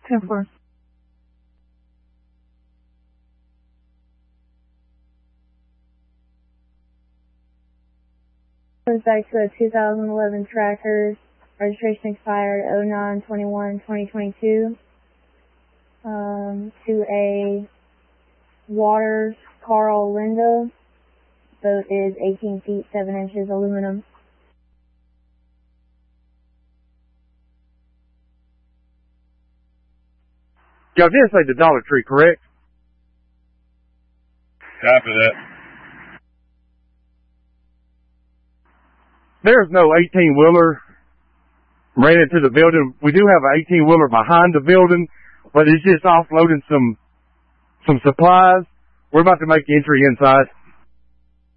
10-4. Goes back to a 2011 Tracker, registration expired 09/21/2022. To a Waters Carl Linda. Boat is 18 feet 7 inches aluminum. Y'all did say the Dollar Tree, correct? Copy that. There's no 18-wheeler ran into the building. We do have an 18-wheeler behind the building, but it's just offloading some supplies. We're about to make entry inside.